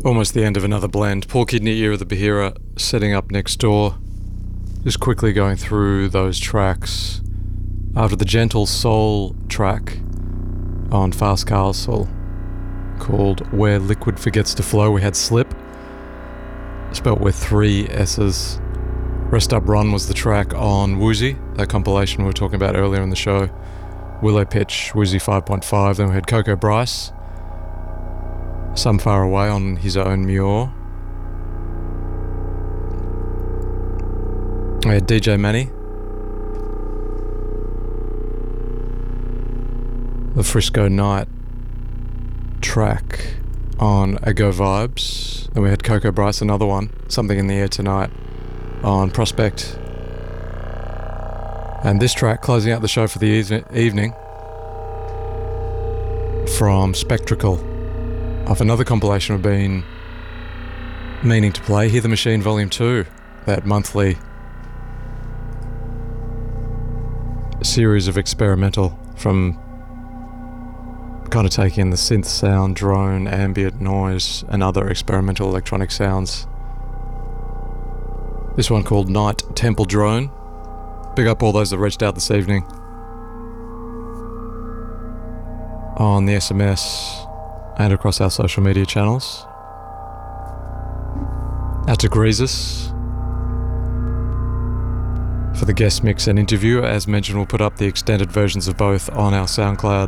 Almost the end of another blend. Paul Kidney, Ear of the Bahira, setting up next door. Just quickly going through those tracks. After the Gentle Soul track on Fast Castle called Where Liquid Forgets to Flow, we had Slip, spelt with 3 S's. Rest Up Run was the track on Woozy, that compilation we were talking about earlier in the show. Willow Pitch, Woozy 5.5. Then we had Coco Bryce, Some Far Away on his own Muir. We had DJ Manny, the Frisco Night track on Ago Vibes. Then we had Coco Bryce, another one, Something in the Air Tonight on Prospect. And this track closing out the show for the evening from Spectrical, off another compilation we've been meaning to play, Hear the Machine Volume 2, that monthly series of experimental from kind of taking the synth sound, drone, ambient noise and other experimental electronic sounds. This one called Night Temple Drone. Big up all those that reached out this evening on the SMS and across our social media channels. Out to Greasus for the guest mix and interview. As mentioned, we'll put up the extended versions of both on our SoundCloud.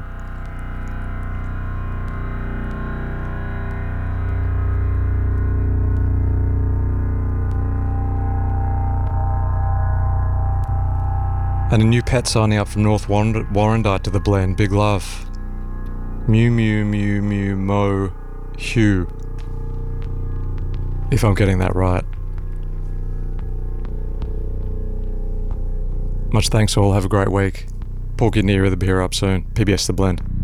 And a new pet signing up from North Warrandyte to the blend. Big love. Mew Mew Mew Mew Mo Hugh, if I'm getting that right. Much thanks all, have a great week. Paul Kidney, Ear of the Bahira up soon. PBS The Blend.